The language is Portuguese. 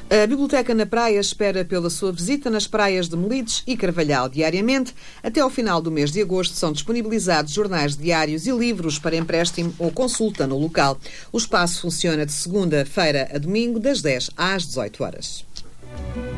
A Biblioteca na Praia espera pela sua visita nas praias de Melides e Carvalhal. Diariamente, até ao final do mês de agosto, são disponibilizados jornais diários e livros para empréstimo ou consulta no local. O espaço funciona de segunda-feira a domingo, das 10 às 18 horas.